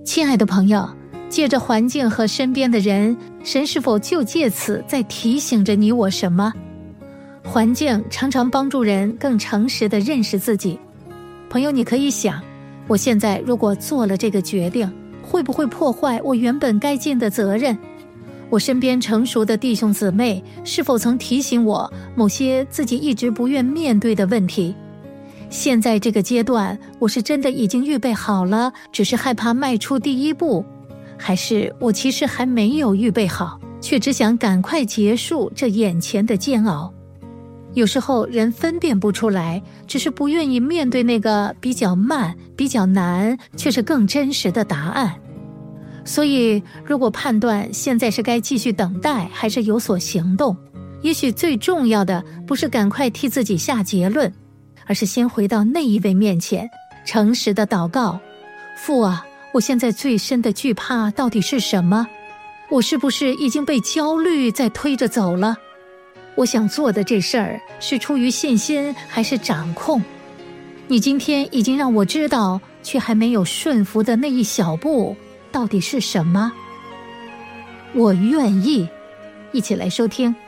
亲爱的朋友，借着环境和身边的人，神是否就借此在提醒着你我什么？环境常常帮助人更诚实地认识自己。朋友，你可以想，我现在如果做了这个决定，会不会破坏我原本该尽的责任？我身边成熟的弟兄姊妹是否曾提醒我某些自己一直不愿面对的问题？现在这个阶段，我是真的已经预备好了，只是害怕迈出第一步，还是我其实还没有预备好，却只想赶快结束这眼前的煎熬？有时候人分辨不出来，只是不愿意面对那个比较慢、比较难，却是更真实的答案。所以，如果判断现在是该继续等待，还是有所行动，也许最重要的不是赶快替自己下结论，而是先回到那一位面前，诚实的祷告：父啊，我现在最深的惧怕到底是什么？我是不是已经被焦虑在推着走了？我想做的这事儿是出于信心还是掌控？你今天已经让我知道，却还没有顺服的那一小步到底是什么？我愿意。一起来收听